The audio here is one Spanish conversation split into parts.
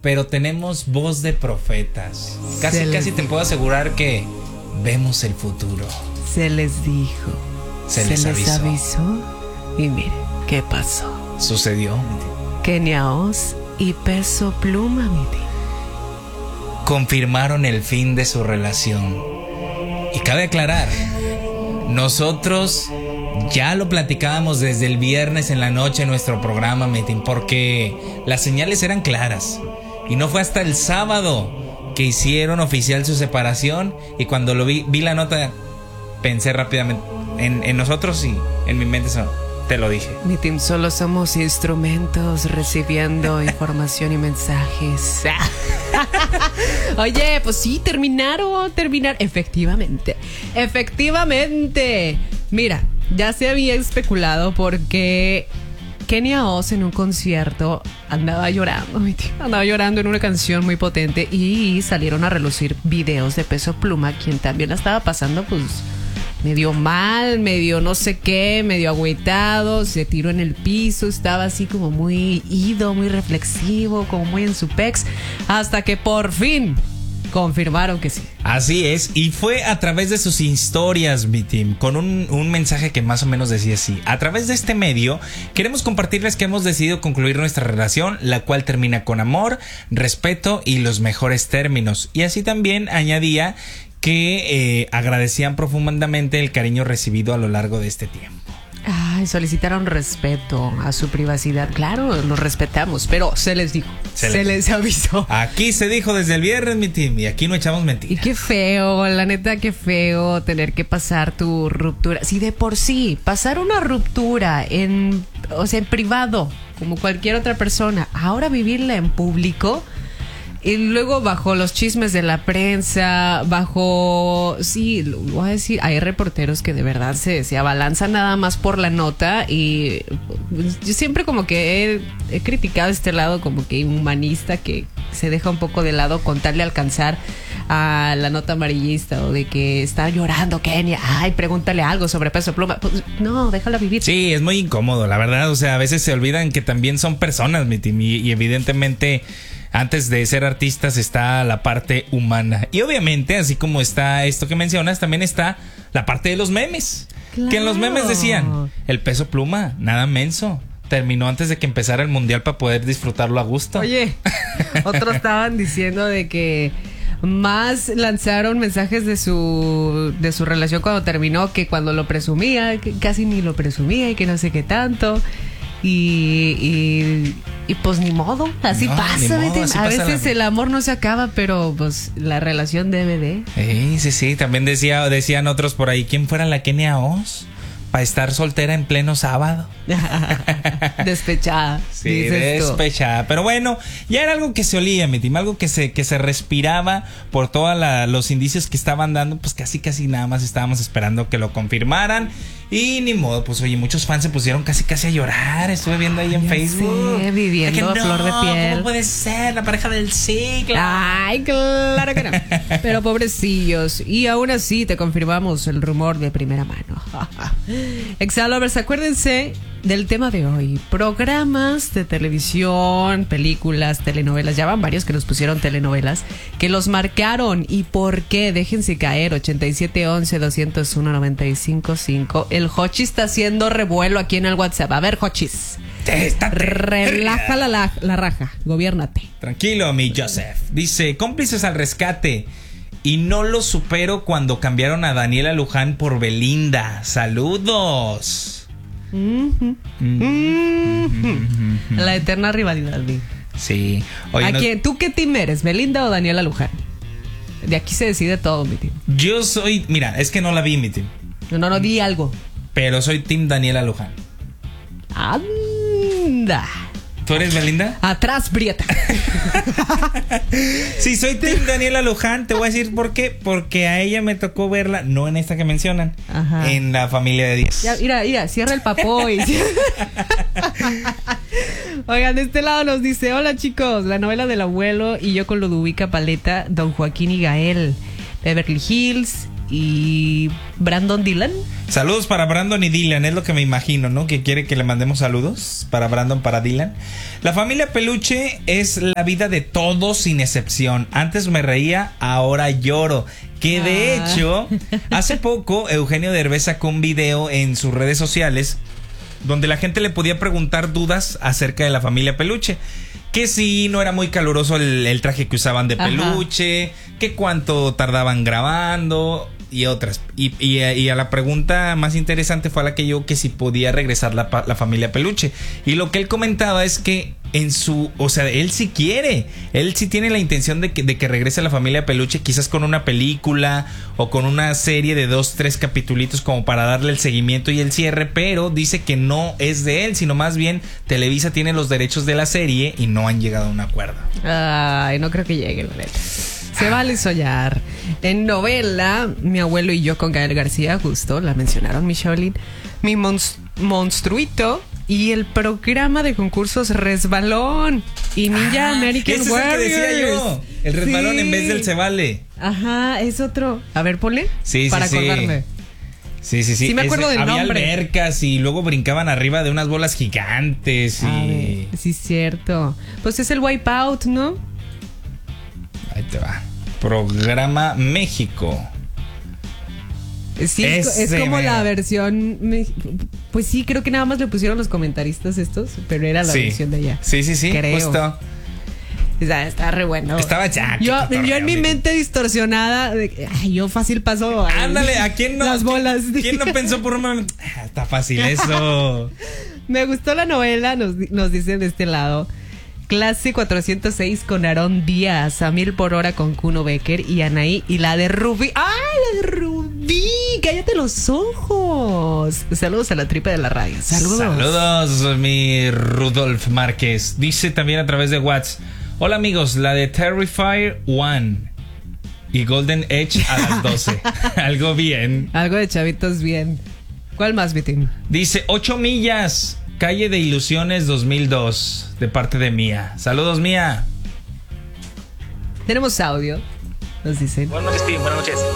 pero tenemos voz de profetas. Casi te puedo asegurar que vemos el futuro. Se les dijo. Se les avisó. Y mire, ¿qué pasó? Sucedió. Kenia Oz y Peso Pluma, mi tío, confirmaron el fin de su relación. Y cabe aclarar, nosotros ya lo platicábamos desde el viernes en la noche en nuestro programa, Metin, porque las señales eran claras. Y no fue hasta el sábado que hicieron oficial su separación. Y cuando lo vi la nota, pensé rápidamente en nosotros y en mi mente te lo dije. Mi team, solo somos instrumentos recibiendo información y mensajes. Oye, pues sí, terminaron. Efectivamente. Mira, ya se había especulado porque Kenia Oz en un concierto andaba llorando, mi tío. Andaba llorando en una canción muy potente y salieron a relucir videos de Peso Pluma, quien también la estaba pasando, pues, medio mal, medio no sé qué, medio agüitado, se tiró en el piso, estaba así como muy ido, muy reflexivo, como muy en su pex, hasta que por fin confirmaron que sí. Así es, y fue a través de sus historias, mi team, con un mensaje que más o menos decía así: a través de este medio queremos compartirles que hemos decidido concluir nuestra relación, la cual termina con amor, respeto y los mejores términos. Y así también añadía que agradecían profundamente el cariño recibido a lo largo de este tiempo. Ay, solicitaron respeto a su privacidad. Claro, lo respetamos, pero se les dijo, se les avisó. Aquí se dijo desde el viernes, mi team, y aquí no echamos mentiras. Y qué feo, la neta, qué feo tener que pasar tu ruptura. Si de por sí, pasar una ruptura en privado, como cualquier otra persona, ahora vivirla en público. Y luego bajo los chismes de la prensa, sí, lo voy a decir, hay reporteros que de verdad se abalanzan nada más por la nota. Y yo siempre como que he criticado este lado como que humanista, que se deja un poco de lado con tal de alcanzar a la nota amarillista, o de que está llorando Kenia, ay, pregúntale algo sobre Peso Pluma. Pues, no, déjala vivir. Sí, es muy incómodo, la verdad. O sea, a veces se olvidan que también son personas, mi team, y evidentemente antes de ser artistas está la parte humana. Y obviamente, así como está esto que mencionas, también está la parte de los memes. Claro. Que en los memes decían: el Peso Pluma, nada menso, terminó antes de que empezara el mundial para poder disfrutarlo a gusto. Oye, otros estaban diciendo de que más lanzaron mensajes de su relación cuando terminó que cuando lo presumía, que casi ni lo presumía y que no sé qué tanto. Y pues ni modo, así pasa, así a veces el amor no se acaba, pero pues la relación debe de. Sí, también decían otros por ahí: ¿quién fuera la Kenia Oz para estar soltera en pleno sábado? Despechada. Sí, despechada. Pero bueno, ya era algo que se olía, mi team, algo que se respiraba por todos los indicios que estaban dando. Pues casi nada más estábamos esperando que lo confirmaran. Y ni modo, pues oye, muchos fans se pusieron casi a llorar. Estuve viendo ahí en Facebook. Sí, viviendo a flor de piel. ¿Cómo puede ser la pareja del siglo? Ay, claro que no. Pero pobrecillos. Y aún así te confirmamos el rumor de primera mano. Exalovers, acuérdense del tema de hoy: programas de televisión, películas, telenovelas. Ya van varios que nos pusieron telenovelas, que los marcaron. ¿Y por qué? Déjense caer. 8711-201-955. El Hochi está haciendo revuelo aquí en el WhatsApp. A ver, Hochis, relaja la raja, gobiérnate. Tranquilo, mi Joseph. Dice: cómplices al rescate. Y no lo supero cuando cambiaron a Daniela Luján por Belinda. Saludos. La eterna rivalidad, ¿sí? Sí. Oye, ¿tú qué team eres, Belinda o Daniela Luján? De aquí se decide todo, mi team. Yo soy, mira, es que no la vi, mi team. No di algo. Pero soy team Daniela Luján. Anda. ¿Tú eres Belinda? Atrás, Brieta. Sí, soy team Daniela Luján. Te voy a decir por qué. Porque a ella me tocó verla, no en esta que mencionan, en La Familia de 10. Ya, mira, cierra el papoy. Oigan, de este lado nos dice: hola chicos, la novela del abuelo y yo con Ludovica Paleta, Don Joaquín y Gael, Beverly Hills y Brandon Dylan. Saludos para Brandon y Dylan, es lo que me imagino, ¿no? Que quiere que le mandemos saludos para Brandon, para Dylan. La familia Peluche es la vida de todos sin excepción. Antes me reía, ahora lloro. Que de hecho, hace poco Eugenio Derbez sacó un video en sus redes sociales donde la gente le podía preguntar dudas acerca de la familia Peluche. Que si no era muy caluroso el traje que usaban de peluche, que cuánto tardaban grabando y otras. Y a la pregunta más interesante fue a la que yo, que si podía regresar la familia Peluche. Y lo que él comentaba es que o sea, él sí quiere, él sí tiene la intención de que regrese la familia Peluche, quizás con una película o con una serie de 2-3 capitulitos como para darle el seguimiento y el cierre, pero dice que no es de él, sino más bien Televisa tiene los derechos de la serie y no han llegado a un acuerdo. Ay, no creo que llegue, la neta. Se vale soñar. En novela, Mi abuelo y yo con Gael García, justo, la mencionaron Michelin, Mi monstruito y el programa de concursos Resbalón y Ninja American ese Warriors. Es el que decía yo, el Resbalón en vez del Se Vale. Ajá, es otro. A ver, ponle. Sí, para sí, acordarme. Sí. Sí me acuerdo del había nombre. Había albercas y luego brincaban arriba de unas bolas gigantes. A ver, sí, es cierto. Pues es el Wipeout, ¿no? Ahí te va. Programa México. Sí, es como la versión. Pues sí, creo que nada más le pusieron los comentaristas estos, pero era la versión de allá. Sí, creo. Justo. O sea, está re bueno. Estaba ya. Yo en mi mente distorsionada, yo fácil paso. Ándale, ¿a quién no? Las bolas. ¿Quién no pensó por un momento? Está fácil eso. Me gustó la novela, nos dicen de este lado. Clase 406 con Aarón Díaz, a 1000 por hora con Kuno Becker y Anaí. Y la de Rubí. ¡Ay, la de Rubí! ¡Cállate los ojos! Saludos a la tripa de la radio. Saludos, mi Rudolf Márquez. Dice también a través de WhatsApp: hola amigos, la de Terrifier 1 y Golden Edge a las 12. Algo bien. Algo de chavitos bien. ¿Cuál más, Vitín? Dice 8 millas. Calle de Ilusiones 2002, de parte de Mía. Saludos, Mía. Tenemos audio, nos dicen. Buenas noches, Tim. Buenas noches.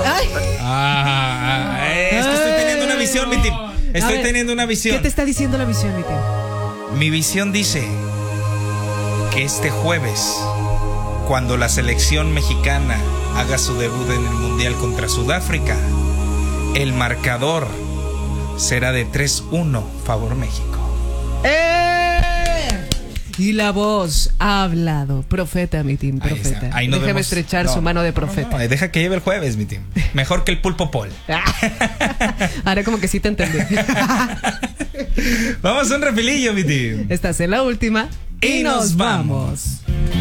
Es que estoy teniendo una visión, mi Tim. Estoy teniendo una visión. ¿Qué te está diciendo la visión, mi Tim? Mi visión dice que este jueves, cuando la selección mexicana haga su debut en el Mundial contra Sudáfrica, el marcador será de 3-1 favor México. Y la voz ha hablado. Profeta, mi Team, profeta. Ahí nos Déjame vemos. estrechar su mano de profeta. No, deja que lleve el jueves, mi Team. Mejor que el pulpo Paul. Ahora como que sí te entendí. Vamos a un refilillo, mi Team. Esta es la última. Y nos vamos.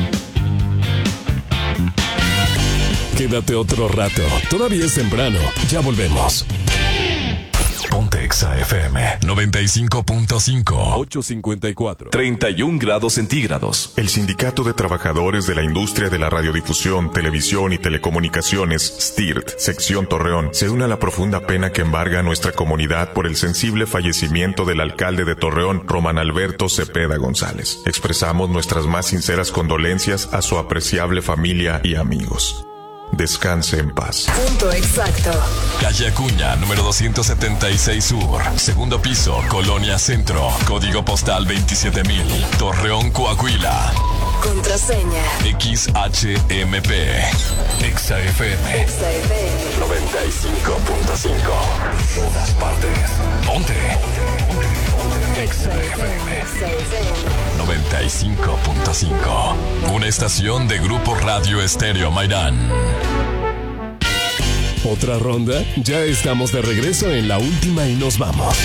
Quédate otro rato. Todavía es temprano. Ya volvemos. Ponte Exa FM 95.5 854 31 grados centígrados. El Sindicato de Trabajadores de la Industria de la Radiodifusión, Televisión y Telecomunicaciones, STIRT, Sección Torreón, se une a la profunda pena que embarga a nuestra comunidad por el sensible fallecimiento del alcalde de Torreón, Román Alberto Cepeda González. Expresamos nuestras más sinceras condolencias a su apreciable familia y amigos. Descanse en paz. Punto exacto. Calle Acuña, número 276 Sur, segundo piso, Colonia Centro, código postal 27000, Torreón, Coahuila. Contraseña. XHMP. Exa FM. Exa FM. 95.5. Todas partes. Ponte. Exa FM. Exa FM. 95.5. Una estación de Grupo Radio Estéreo Mairán. ¿Otra ronda? Ya estamos de regreso en la última y nos vamos.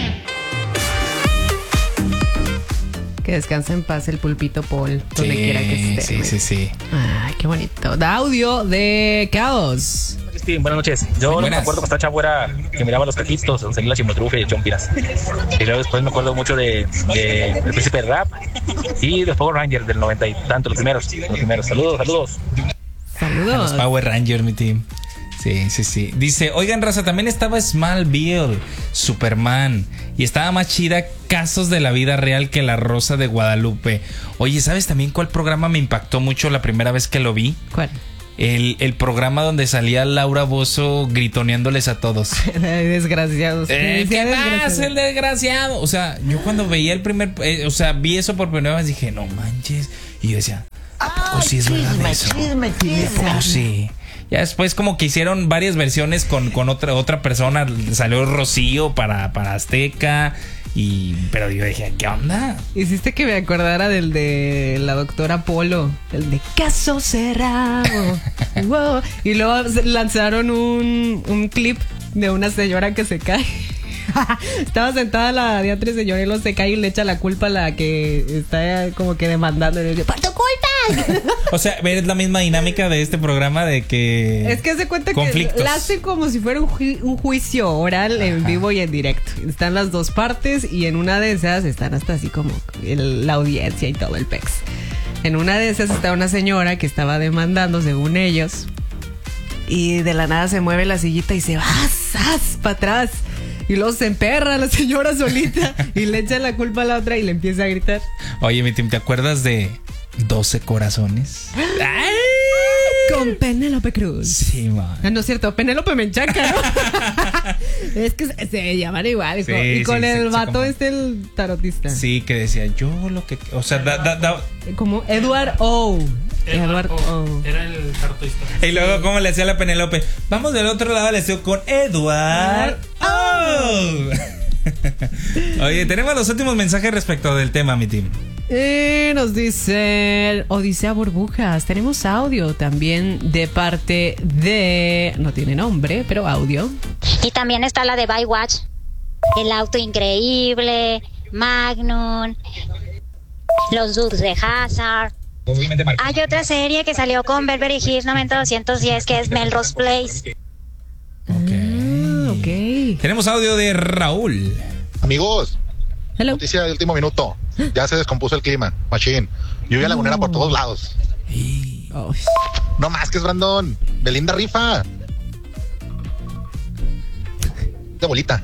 Que descanse en paz el pulpito Paul, donde quiera que esté. Sí. Ay, qué bonito. Da audio de Caos. Buenas noches. Yo me acuerdo cuando estaba chavo era que miraba los cajitos, donde salía la chimotrufe y chompiras. Y luego después me acuerdo mucho de El Príncipe del Rap y de Power Ranger del 90 y tanto, los primeros. Saludos. Saludos. Los Power Rangers, mi Team. Sí. Dice, oigan, raza, también estaba Smallville, Superman, y estaba más chida Casos de la Vida Real que La Rosa de Guadalupe. Oye, ¿sabes también cuál programa me impactó mucho la primera vez que lo vi? ¿Cuál? el programa donde salía Laura Bozzo gritoneándoles a todos. Desgraciados. ¿Qué más, el desgraciado? O sea, yo cuando veía el primer... vi eso por primera vez, dije, no manches. Y yo decía, ¿a poco sí es verdad eso? ¿A poco sí? Ya después como que hicieron varias versiones con otra persona. Salió Rocío para Azteca. Pero yo dije, ¿qué onda? Hiciste que me acordara del de la doctora Polo. El de caso cerrado. Wow. Y luego lanzaron un clip de una señora que se cae. Estaba sentada la diantre señora y luego se cae y le echa la culpa a la que está como que demandando. Y le dice, ¡por tu culpa! O sea, es la misma dinámica de este programa de que... Es que se cuenta conflictos. Que la hacen como si fuera un juicio oral en vivo y en directo. Están las dos partes y en una de esas están hasta así como la audiencia y todo el pex. En una de esas está una señora que estaba demandando, según ellos, y de la nada se mueve la sillita y se va para atrás. Y luego se emperra la señora solita y le echa la culpa a la otra y le empieza a gritar. Oye, mi Tim, ¿te acuerdas de 12 corazones? ¡Ay! Con Penélope Cruz. Sí, man. No es cierto, Penélope Menchaca, ¿no? Es que se llaman igual. Sí, y con el vato el tarotista. Sí, que decía, yo lo que... O sea, como Edward O. Edward O. Era el tarotista. Y luego, ¿cómo le hacía la Penélope? Vamos del otro lado, le hacía con Edward O. Oye, tenemos los últimos mensajes respecto del tema, mi team. Nos dice Odisea Burbujas. Tenemos audio también de parte de... No tiene nombre, pero audio. Y también está la de Baywatch. El auto increíble, Magnum, los Dukes de Hazzard. Hay otra serie que salió con Beverly Hills 90210 que es Melrose Place. Ok. Tenemos audio de Raúl. Amigos, hello. Noticia de último minuto. Ya se descompuso el clima, machín. Lluvia lagunera por todos lados. No más que es Brandon. Belinda rifa. De bolita.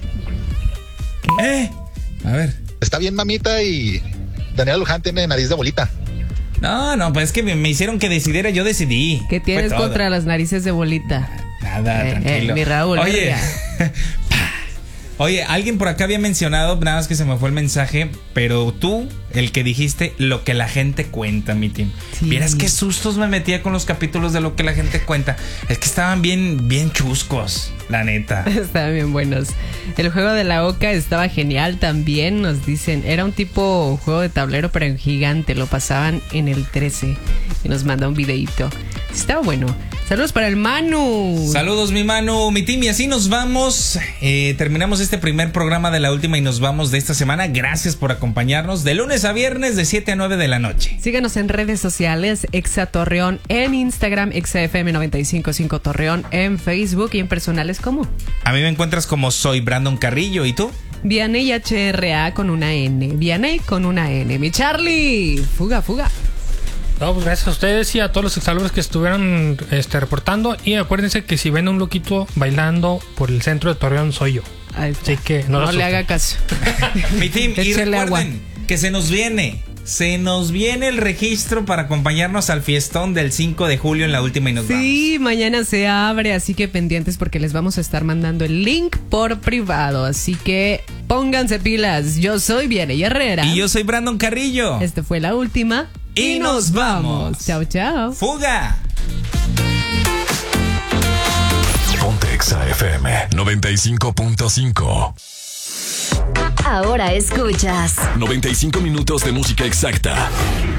A ver. Está bien, mamita, y Daniela Luján tiene nariz de bolita. No, pues es que me hicieron que decidiera, yo decidí. ¿Qué tienes contra las narices de bolita? Nada, tranquilo. Mi Raúl. Oye, alguien por acá había mencionado, nada más que se me fue el mensaje, pero tú, el que dijiste lo que la gente cuenta, mi team. Sí. Vieras qué sustos me metía con los capítulos de lo que la gente cuenta. Es que estaban bien chuscos, la neta. Estaban bien buenos. El juego de la oca estaba genial también, nos dicen. Era un tipo juego de tablero, pero en gigante. Lo pasaban en el 13 y nos manda un videito. Estaba bueno. Saludos para el Manu. Saludos, mi Manu, mi team. Y así nos vamos. Terminamos este primer programa de la última y nos vamos de esta semana. Gracias por acompañarnos de lunes a viernes de 7 a 9 de la noche. Síganos en redes sociales, Exa Torreón en Instagram, ExaFM 955 Torreón en Facebook y en personales como. A mí me encuentras como soy Brandon Carrillo. ¿Y tú? Vianey HRA con una N. Vianey con una N. Mi Charlie. Fuga. No, pues gracias a ustedes y a todos los exalumnos que estuvieron reportando. Y acuérdense que si ven a un loquito bailando por el centro de Torreón, soy yo. Así que no le haga caso. Mi team, y recuerden que se nos viene el registro para acompañarnos al fiestón del 5 de julio en la última y nos vamos. Sí, mañana se abre, así que pendientes porque les vamos a estar mandando el link por privado. Así que pónganse pilas. Yo soy Vianey Herrera. Y yo soy Brandon Carrillo. Esta fue la última. Y nos vamos. Chao. ¡Fuga! Ponte Exa FM 95.5. Ahora escuchas 95 minutos de música exacta.